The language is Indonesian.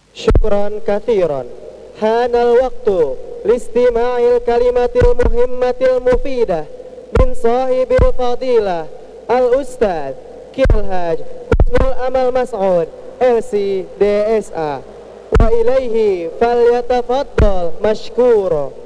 Syukran kathiran. Hanal waktu listima'il kalimatil muhimmatil mufidah min sahibil fadilah al-ustadz Kilhaj Husnul Amal Mas'ud LC DSA wa ilaihi falyatafaddal mashkura.